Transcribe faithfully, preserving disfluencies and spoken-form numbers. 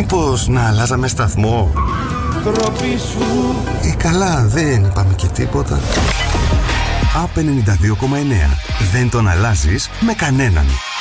Μήπως να αλλάζαμε σταθμό? Τροπή σου. Ή καλά, δεν είπαμε και τίποτα. Απ ενενήντα δύο κόμμα εννέα. Δεν τον αλλάζεις με κανέναν.